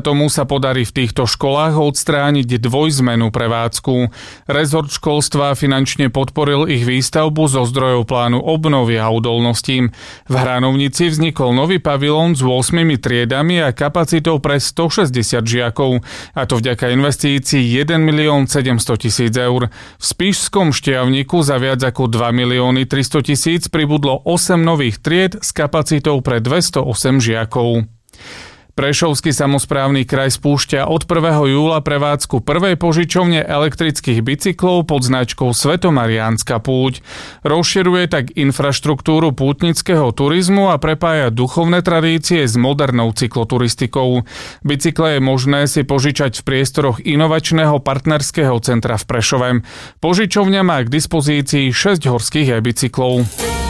tomu sa podarí v týchto školách odstrániť dvojzmennú prevádzku. Rezort školstva finančne podporil ich výstavbu zo zdrojov plánu obnovy a odolnosti. V Hranovnici vznikol nový pavilón s 8 triedami a kapacitou pre 160 žiakov, a to vďaka investícii 1 700 000 eur. V Spišskom Štiavniku za viac ako 2 300 000 pribudlo 8 nových tried s kapacitou pre 208 žiakov. Prešovský samosprávny kraj spúšťa od 1. júla prevádzku prvej požičovne elektrických bicyklov pod značkou Svetomariánska púť. Rozširuje tak infraštruktúru pútnického turizmu a prepája duchovné tradície s modernou cykloturistikou. Bicykle je možné si požičať v priestoroch inovačného partnerského centra v Prešove. Požičovňa má k dispozícii 6 horských e-bicyklov.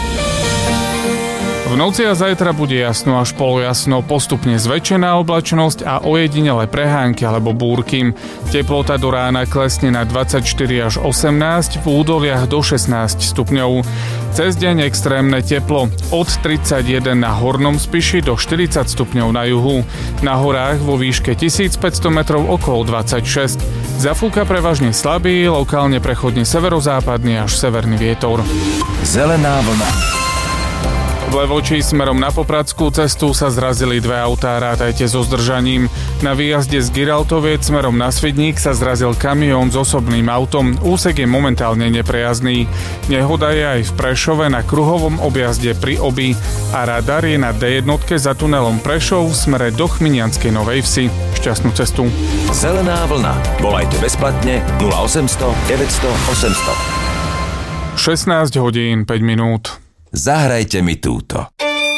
V noci a zajtra bude jasno až polojasno, postupne zväčšená oblačnosť a ojedinele prehánky alebo búrky. Teplota do rána klesne na 24 až 18, v údoliach do 16 stupňov. Cez deň extrémne teplo, od 31 na Hornom Spiši do 40 stupňov na juhu. Na horách vo výške 1500 metrov okolo 26. Zafúka prevažne slabý, lokálne prechodne severozápadný až severný vietor. Zelená vlna. V Levoči smerom na Popradskú cestu sa zrazili dve autá, rátajte so zdržaním. Na výjazde z Giraltoviec smerom na Svidník sa zrazil kamión s osobným autom, úsek je momentálne neprejazdný. Nehoda je aj v Prešove na kruhovom objazde pri Obi a radar je na D1 za tunelom Prešov v smere do Chminianskej Novej Vsi. Šťastnú cestu. Zelená vlna. Volajte bezplatne 0800 900 800. 16 hodín 5 minút. Zahrajte mi túto.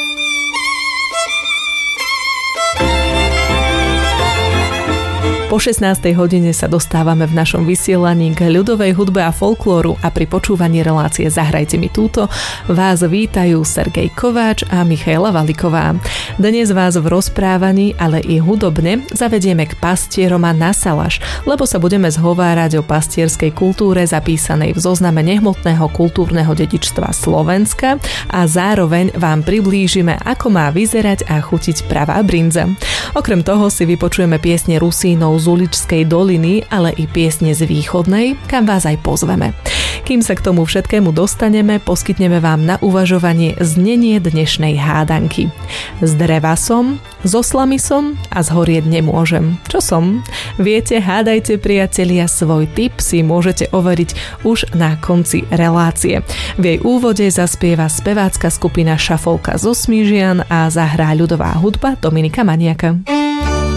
Po 16. hodine sa dostávame v našom vysielaní k ľudovej hudbe a folklóru a pri počúvaní relácie Zahrajte mi túto vás vítajú Sergej Kováč a Michaela Valiková. Dnes vás v rozprávaní, ale i hudobne zavedieme k pastierom a na salaš, lebo sa budeme zhovárať o pastierskej kultúre zapísanej v zozname nehmotného kultúrneho dedičstva Slovenska a zároveň vám priblížime, ako má vyzerať a chutiť pravá brinza. Okrem toho si vypočujeme piesne Rusínov z Uličskej doliny, ale i piesne z Východnej, kam vás aj pozveme. Kým sa k tomu všetkému dostaneme, poskytneme vám na uvažovanie znenie dnešnej hádanky. Z dreva som, zo slamy som a zhorieť nemôžem. Čo som? Viete, hádajte priatelia, svoj tip si môžete overiť už na konci relácie. V jej úvode zaspieva spevácka skupina Šafolka zo Smížian a zahrá ľudová hudba Dominika Maniaka.